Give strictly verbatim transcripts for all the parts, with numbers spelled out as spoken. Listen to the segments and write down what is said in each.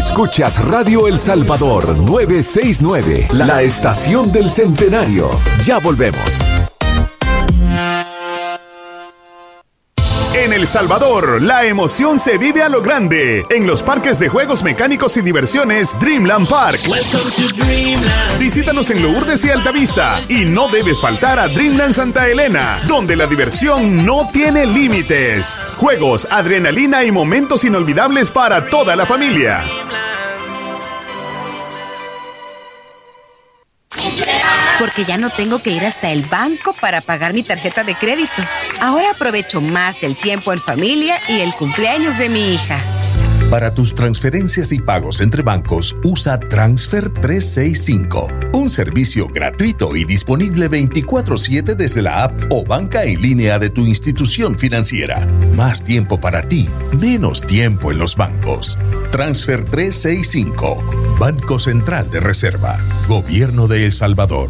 Escuchas Radio El Salvador novecientos sesenta y nueve, la estación del centenario. Ya volvemos. En El Salvador, la emoción se vive a lo grande en los parques de juegos mecánicos y diversiones Dreamland Park. Dreamland. Visítanos en Lourdes y Altavista y no debes faltar a Dreamland Santa Elena, donde la diversión no tiene límites. Juegos, adrenalina y momentos inolvidables para toda la familia. Porque ya no tengo que ir hasta el banco para pagar mi tarjeta de crédito. Ahora aprovecho más el tiempo en familia y el cumpleaños de mi hija. Para tus transferencias y pagos entre bancos, usa Transfer trescientos sesenta y cinco, un servicio gratuito y disponible veinticuatro siete desde la app o banca en línea de tu institución financiera. Más tiempo para ti, menos tiempo en los bancos. Transfer trescientos sesenta y cinco, Banco Central de Reserva, Gobierno de El Salvador.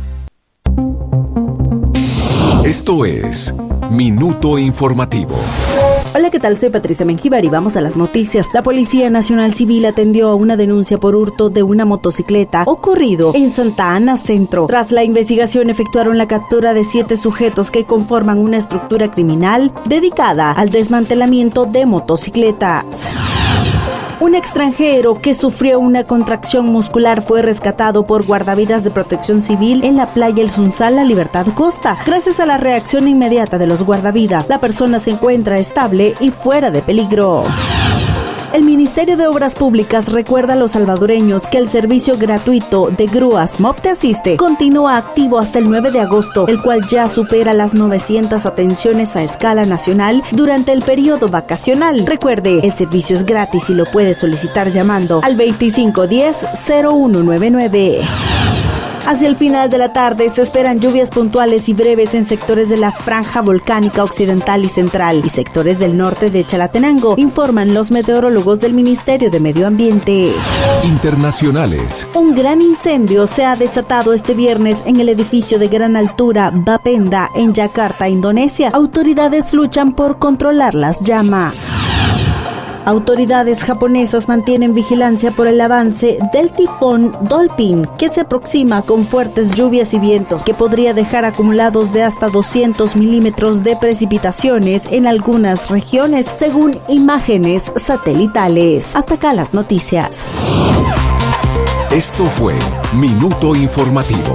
Esto es Minuto Informativo. Hola, ¿qué tal? Soy Patricia Mengíbar y vamos a las noticias. La Policía Nacional Civil atendió a una denuncia por hurto de una motocicleta ocurrido en Santa Ana Centro. Tras la investigación, efectuaron la captura de siete sujetos que conforman una estructura criminal dedicada al desmantelamiento de motocicletas. Un extranjero que sufrió una contracción muscular fue rescatado por guardavidas de Protección Civil en la playa El Sunsal, La Libertad Costa. Gracias a la reacción inmediata de los guardavidas, la persona se encuentra estable y fuera de peligro. El Ministerio de Obras Públicas recuerda a los salvadoreños que el servicio gratuito de grúas M O P Te Asiste continúa activo hasta el nueve de agosto, el cual ya supera las novecientas atenciones a escala nacional durante el periodo vacacional. Recuerde, el servicio es gratis y lo puede solicitar llamando al veinticinco diez cero uno noventa y nueve. Hacia el final de la tarde se esperan lluvias puntuales y breves en sectores de la franja volcánica occidental y central y sectores del norte de Chalatenango, informan los meteorólogos del Ministerio de Medio Ambiente. Internacionales. Un gran incendio se ha desatado este viernes en el edificio de gran altura Bapenda en Yakarta, Indonesia. Autoridades luchan por controlar las llamas. Autoridades japonesas mantienen vigilancia por el avance del tifón Dolphin, que se aproxima con fuertes lluvias y vientos, que podría dejar acumulados de hasta doscientos milímetros de precipitaciones en algunas regiones, según imágenes satelitales. Hasta acá las noticias. Esto fue Minuto Informativo.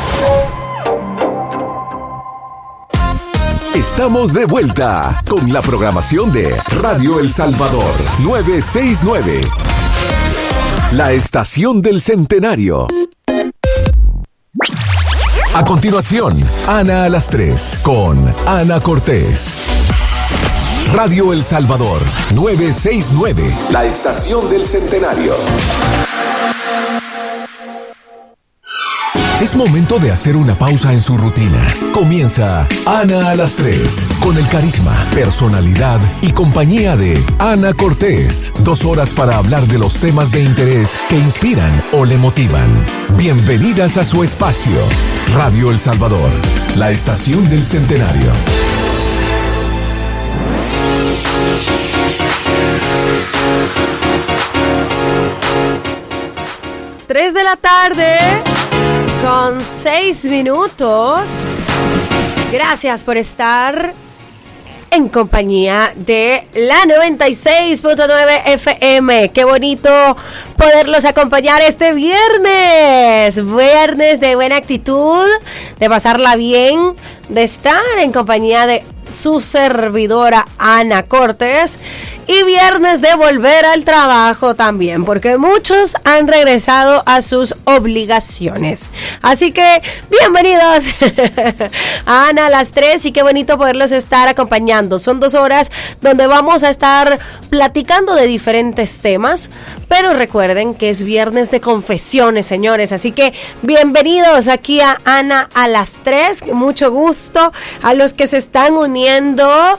Estamos de vuelta con la programación de Radio El Salvador novecientos sesenta y nueve, la estación del centenario. A continuación, Ana a las tres con Ana Cortés. Radio El Salvador novecientos sesenta y nueve, la estación del centenario. Es momento de hacer una pausa en su rutina. Comienza Ana a las tres, con el carisma, personalidad y compañía de Ana Cortés. Dos horas para hablar de los temas de interés que inspiran o le motivan. Bienvenidas a su espacio. Radio El Salvador, la estación del centenario. Tres de la tarde. Con seis minutos. Gracias por estar en compañía de la noventa y seis punto nueve F M. Qué bonito poderlos acompañar este viernes. Viernes de buena actitud, de pasarla bien, de estar en compañía de su servidora Ana Cortés. Y viernes de volver al trabajo también, porque muchos han regresado a sus obligaciones. Así que bienvenidos a Ana a las tres, y qué bonito poderlos estar acompañando. Son dos horas donde vamos a estar platicando de diferentes temas, pero recuerden que es viernes de confesiones, señores. Así que bienvenidos aquí a Ana a las tres. Mucho gusto a los que se están uniendo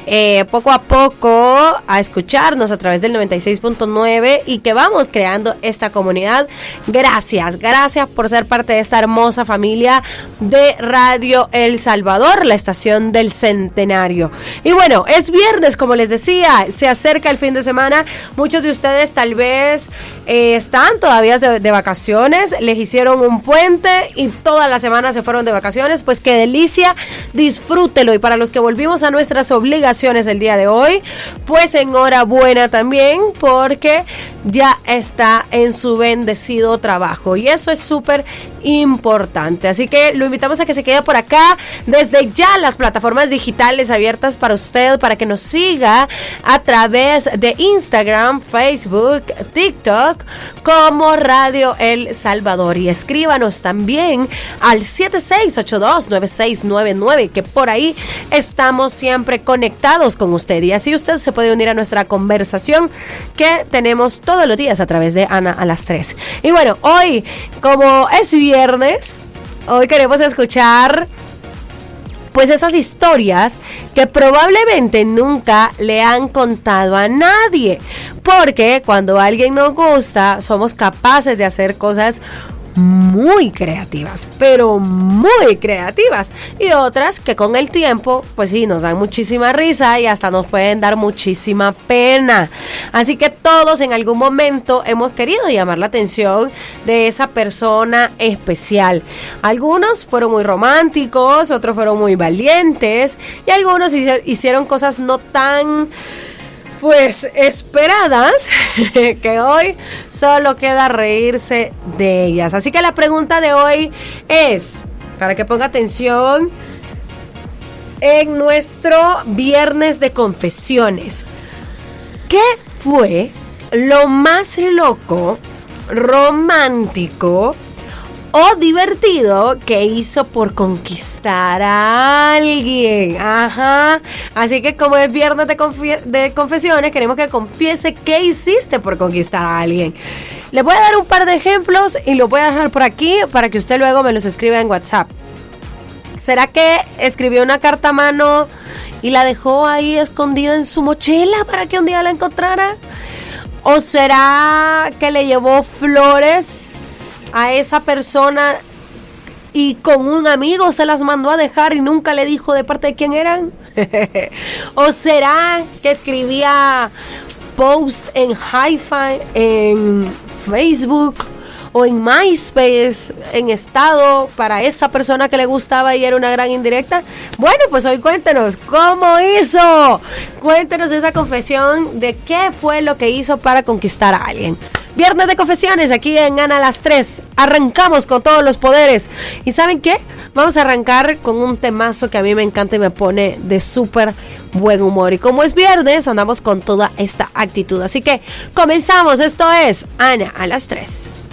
eh, poco a poco a escucharnos a través del noventa y seis punto nueve y que vamos creando esta comunidad. Gracias, gracias por ser parte de esta hermosa familia de Radio El Salvador, la estación del centenario. Y bueno, es viernes, como les decía, se acerca el fin de semana. Muchos de ustedes tal vez eh, están todavía de, de vacaciones, les hicieron un puente y toda la semana se fueron de vacaciones. Pues qué delicia, disfrútelo. Y para los que volvimos a nuestras obligaciones el día de hoy, pues enhorabuena también, porque ya está en su bendecido trabajo y eso es súper importante. Así que lo invitamos a que se quede por acá. Desde ya las plataformas digitales abiertas para usted, para que nos siga a través de Instagram, Facebook, TikTok como Radio El Salvador, y escríbanos también al siete seis ocho dos nueve seis nueve nueve, que por ahí estamos siempre conectados con usted y así usted se puede unir a nuestra conversación que tenemos todos los días a través de Ana a las tres. Y bueno, hoy, como es viernes, hoy queremos escuchar pues esas historias que probablemente nunca le han contado a nadie, porque cuando alguien nos gusta somos capaces de hacer cosas muy creativas, pero muy creativas, y otras que con el tiempo pues sí nos dan muchísima risa y hasta nos pueden dar muchísima pena. Así que todos en algún momento hemos querido llamar la atención de esa persona especial. Algunos fueron muy románticos, otros fueron muy valientes y algunos hicieron cosas no tan pues esperadas, que hoy solo queda reírse de ellas. Así que la pregunta de hoy es, para que ponga atención, en nuestro viernes de confesiones, ¿qué fue lo más loco, romántico o divertido que hizo por conquistar a alguien? Ajá. Así que como es viernes de, confi- de confesiones, queremos que confiese qué hiciste por conquistar a alguien. Les voy a dar un par de ejemplos y los voy a dejar por aquí para que usted luego me los escriba en WhatsApp. ¿Será que escribió una carta a mano y la dejó ahí escondida en su mochila para que un día la encontrara? ¿O será que le llevó flores a esa persona y con un amigo se las mandó a dejar y nunca le dijo de parte de quién eran? ¿O será que escribía post en Hi-Fi, en Facebook o en MySpace, en estado para esa persona que le gustaba y era una gran indirecta? Bueno, pues hoy cuéntenos cómo hizo. Cuéntenos esa confesión de qué fue lo que hizo para conquistar a alguien. Viernes de confesiones aquí en Ana a las tres. Arrancamos con todos los poderes. ¿Y saben qué? Vamos a arrancar con un temazo que a mí me encanta y me pone de súper buen humor. Y como es viernes, andamos con toda esta actitud. Así que comenzamos. Esto es Ana a las tres.